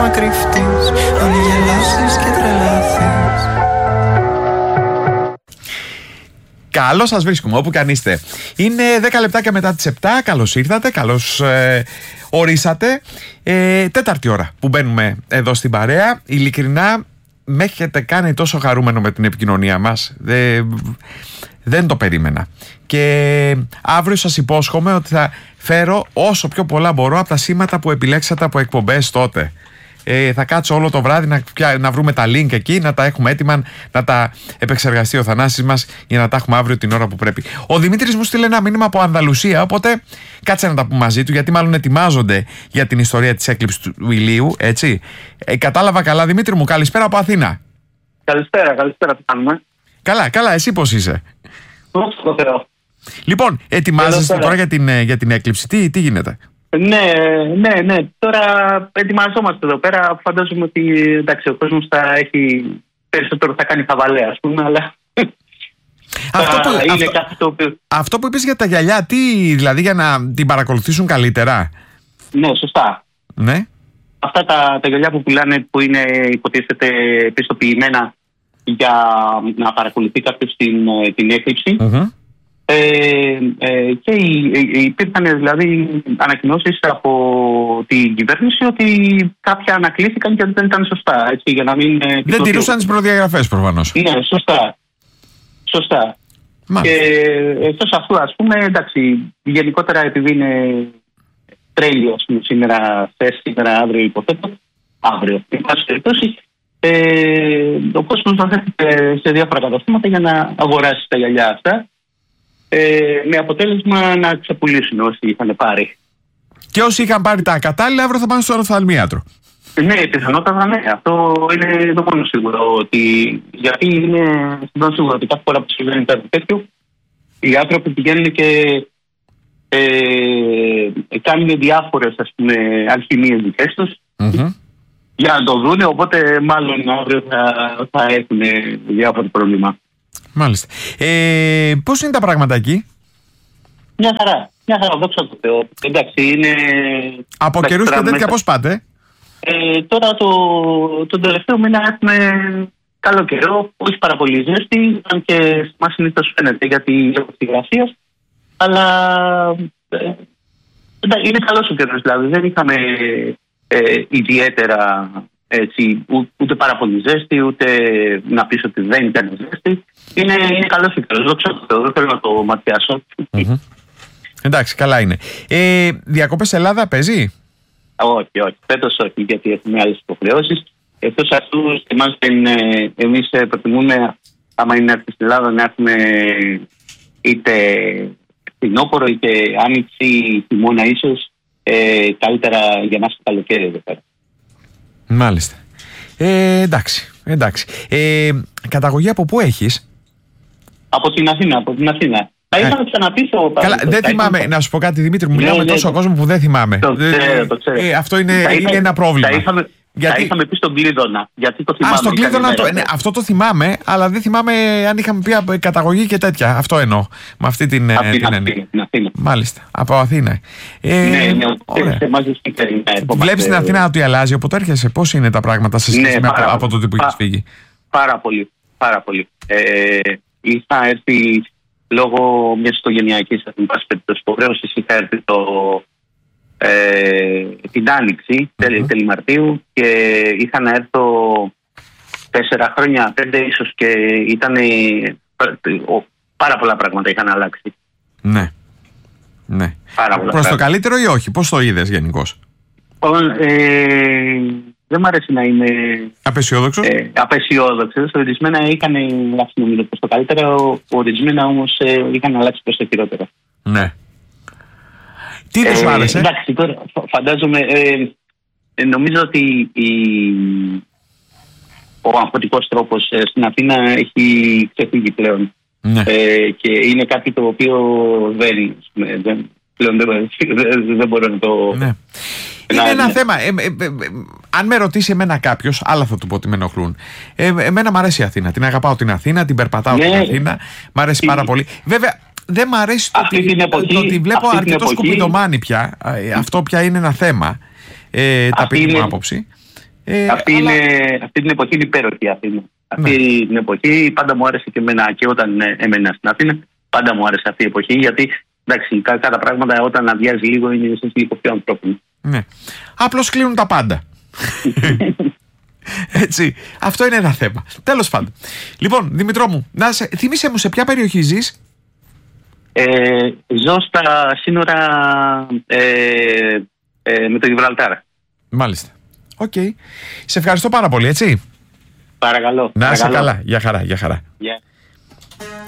να κρυφτείς, αν γελάσεις και τρελαθείς. Καλώς σας βρίσκουμε όπου και αν είστε. Είναι 10 λεπτάκια μετά τις 7. Καλώς ήρθατε, καλώς ορίσατε. Τέταρτη ώρα που μπαίνουμε εδώ στην παρέα. Ειλικρινά με έχετε κάνει τόσο χαρούμενο με την επικοινωνία μας. Δεν το περίμενα. Και αύριο σας υπόσχομαι ότι θα φέρω όσο πιο πολλά μπορώ από τα σήματα που επιλέξατε από εκπομπές τότε. Θα κάτσω όλο το βράδυ να βρούμε τα link εκεί, να τα έχουμε έτοιμα, να τα επεξεργαστεί ο Θανάσης μας για να τα έχουμε αύριο την ώρα που πρέπει. Ο Δημήτρης μου στείλε ένα μήνυμα από Ανδαλουσία, οπότε κάτσε να τα πούμε μαζί του, γιατί μάλλον ετοιμάζονται για την ιστορία της έκλειψης του ηλίου, έτσι. Κατάλαβα καλά, Δημήτρη μου, καλησπέρα από Αθήνα. Καλησπέρα, τι κάνουμε? Καλά, εσύ πώς είσαι? Δόξα τω Θεώ. Λοιπόν, ετοιμάζεστε τώρα για την έκλειψη, τι γίνεται? Ναι. Τώρα ετοιμαζόμαστε εδώ πέρα. Φαντάζομαι ότι εντάξει, ο κόσμος θα έχει περισσότερο, θα κάνει χαβαλέ, ας πούμε, αλλά. Αυτό που είπες για τα γυαλιά, τι δηλαδή, για να την παρακολουθήσουν καλύτερα? Ναι, σωστά. Ναι. Αυτά τα γυαλιά που πουλάνε, που είναι υποτίθεται πιστοποιημένα για να παρακολουθεί κάποιος την έκλειψη. Και υπήρχαν δηλαδή ανακοινώσεις από την κυβέρνηση ότι κάποια ανακλήθηκαν και δεν ήταν σωστά, έτσι, για να μην. Δεν τηρούσαν τις προδιαγραφές προφανώς. Ναι, σωστά. Και εκτός αυτού, ας πούμε, εντάξει, γενικότερα επειδή είναι τρέλιο σήμερα, αύριο υποθέτω, εν πάση περιπτώσει, ο κόσμος βρέθηκε σε διάφορα καταστήματα για να αγοράσει τα γυαλιά αυτά. Με αποτέλεσμα να ξεπουλήσουν όσοι είχαν πάρει. Και όσοι είχαν πάρει τα κατάλληλα, αύριο θα πάνε στο οφθαλμίατρο. Ναι, πιθανότατα ναι. Αυτό είναι το μόνο σίγουρο. Γιατί είναι σχεδόν σίγουρο ότι κάθε φορά που συμβαίνει κάτι τέτοιο, οι άνθρωποι πηγαίνουν και κάνουν διάφορες, ας πούμε, αλχημίες δικές τους για να το δούνε. Οπότε μάλλον αύριο θα έχουν διάφορο πρόβλημα. Μάλιστα. Πώς είναι τα πράγματα εκεί? Μια χαρά, δόξα τω Θεώ. Εντάξει, είναι. Από καιρούς και τέτοια πώς πάτε? Τώρα τον τελευταίο μήνα έχουμε καλό καιρό, όχι πάρα πολύ ζέστη, αν και μας συνήθως φαίνεται γιατί έχω φωτογραφίες, αλλά είναι καλός ο καιρός, δηλαδή δεν είχαμε ιδιαίτερα έτσι, ούτε πάρα πολύ ζέστη, ούτε να πεις ότι δεν ήταν ζέστη. Είναι καλός ο καιρός, δόξα τω Θεώ, δεν θέλω να το ματιάσω. Εντάξει, καλά είναι. Διακοπές Ελλάδα παίζει? Όχι, φέτος όχι, γιατί έχουμε άλλες υποχρεώσεις. Εκτός αυτού, εμείς προτιμούμε, άμα είναι να έρθει στην Ελλάδα, να έχουμε είτε φθινόπωρο είτε άνοιξη, χειμώνα ίσως, καλύτερα για μας το καλοκαίρι εδώ πέρα. Μάλιστα. Εντάξει. Καταγωγή από πού έχεις? Από την Αθήνα. Θα ήθελα να ξαναπήσω. Καλά, δεν θυμάμαι. Να σου πω κάτι, Δημήτρη, μου μιλάω με τόσο κόσμο που δεν θυμάμαι. Το ξέρω. Αυτό είναι ένα πρόβλημα. Θα είχαμε πει στον Κλείδωνα. Γιατί το θυμάμαι. Στον Κλείδωνα, αυτό το θυμάμαι, αλλά δεν θυμάμαι αν είχαμε πει καταγωγή και τέτοια. Αυτό εννοώ. Με αυτή την έννοια. Μάλιστα. Από Αθήνα. Ναι. Βλέπεις την Αθήνα ότι αλλάζει από το έρχεσαι? Πώς είναι τα πράγματα σε σχέση με από τότε που έχεις φύγει? Πάρα πολύ. Είχα έρθει λόγω μιας οικογενειακής υποχρέωσης, είχα έρθει την Άνοιξη, τέλη Μαρτίου, και είχα να έρθω 4 χρόνια, 5 ίσως, και ήταν πάρα πολλά πράγματα είχαν αλλάξει. Ναι. Προς το καλύτερο ή όχι? Πώς το είδες γενικώς? Δεν μ' αρέσει να είμαι απεσιόδοξος. Ορισμένα είχαν αλλάξει νομίζω προς το καλύτερο, ορισμένα όμως είχαν αλλάξει προς το χειρότερο. Ναι. Τι δεν σου άρεσε? Εντάξει, τώρα φαντάζομαι, νομίζω ότι ο αγχωτικός τρόπος στην Αθήνα έχει ξεφύγει πλέον. Ναι. Και είναι κάτι το οποίο δεν μπορώ να το. Ναι. Είναι ένα θέμα. Αν με ρωτήσει εμένα κάποιος, άλλα θα του πω ότι με ενοχλούν. Εμένα μου αρέσει η Αθήνα. Την αγαπάω την Αθήνα, την περπατάω την Αθήνα. Μ' αρέσει πάρα πολύ. Βέβαια, δεν μ' αρέσει το ότι βλέπω αρκετό σκουπιδομάνι πια. Αυτό πια είναι ένα θέμα. Ταπεινή μου άποψη. Αυτή την εποχή είναι υπέροχη. Αυτή την εποχή πάντα μου άρεσε και εμένα, και όταν έμενα στην Αθήνα, πάντα μου άρεσε αυτή η εποχή, γιατί εντάξει, κάποια πράγματα όταν αδειάζει λίγο είναι ίσως λίγο πιο ανθρώπινο. Ναι. Απλώς κλείνουν τα πάντα. Έτσι. Αυτό είναι ένα θέμα. Τέλος πάντων. Λοιπόν, Δημητρό μου, θύμισε μου σε ποια περιοχή ζεις? Ζω στα σύνορα με το Γιβραλτάρ. Μάλιστα. Οκ. Σε ευχαριστώ πάρα πολύ, έτσι. Παρακαλώ. Να είσαι καλά. Γεια χαρά. Γεια χαρά. Yeah.